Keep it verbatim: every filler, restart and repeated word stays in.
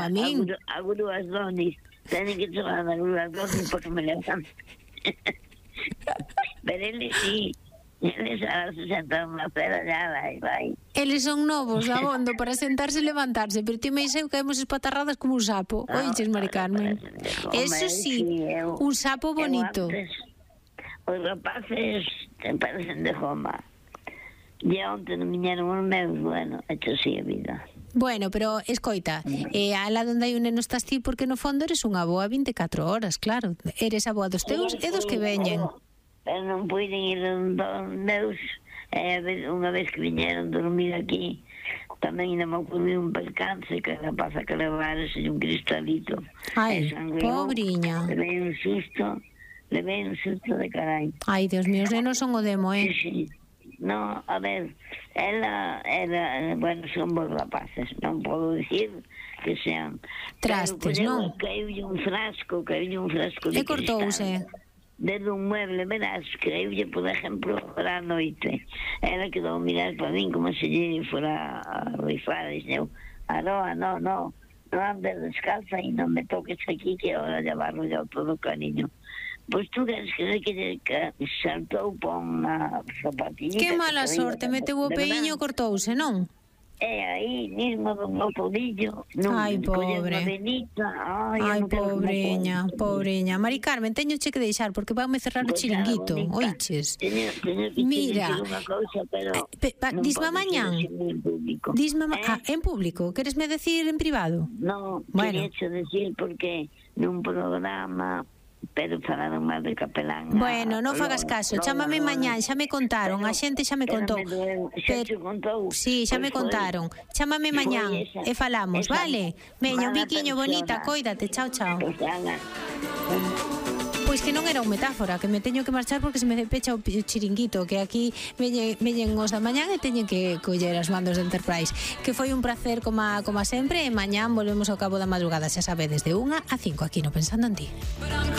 como a min. A grúas donis. Tenen que chamar a grúas donis porque me levan. Pero eles sí. Eles ahora se sentan na cera ya, vai, vai. Eles son novos, abondo, para sentarse e levantarse, pero ti me dixeu que hemos espatarradas como un sapo. No, Oiches, Mari Carmen. Eso sí, eu, un sapo bonito. Antes, os rapaces te parecen de goma. E onte non viñeron os meus, bueno, hecho así a vida. Bueno, pero, escoita, eh, alá donde hai un neno estás ti, porque no fondo eres unha boa vinte e catro horas, claro. Eres a boa dos teus e dos que veñen. Pero non puiden ir dos meus, eh, unha vez que viñeron dormir aquí, tamén ainda me ocurriu un percance que a pasa que levarse un cristalito. Ai, pobriña. Levei un susto, levei un susto de carai. Ai, Dios mío, os nenos son o demo, eh? Sí, sí. No, a ver, ela era, bueno, son bons rapaces, non podo dicir que sean trastes, non? Caeulle un frasco, caeulle un frasco de e cortouse desde un mueble, verás, caeulle, por exemplo, a noite. Ela quedou a mirar para min como se lle fora a rifar, e dixeu, Aroa, no, no, no andes descalza e non me toques aquí que ahora llevarlo yo todo cariño. Pois tú queres que que, que saltou pon a zapatillita. Que mala sorte, meteu o peiño e cortouse, non? É aí, mismo do meu tobillo. Ai, pobre. Ai, pobreña, pobreña. Mari Carmen, teño che que deixar porque vanme cerrar o chiringuito, oiches? Mira, disma mañán. Disma mañán. En público? Queresme decir en privado? Non, quería che decir porque nun programa... pero falaron máis de capelán. Bueno, non fagas caso, chámame mañán, xa me contaron, a xente xa me contou. Xa te contou? Sí, xa me contaron. Chámame mañán e falamos, vale? Veña, un biquiño bonita, cóidate, chao, chao. Pois que non era unha metáfora, que me teño que marchar porque se me pecha o chiringuito, que aquí veñen os da mañán e teñen que coller as mandos de Enterprise. Que foi un placer como a, como a sempre, e mañán volvemos ao cabo da madrugada, xa sabedes, de unha a cinco aquí no Pensando en Ti.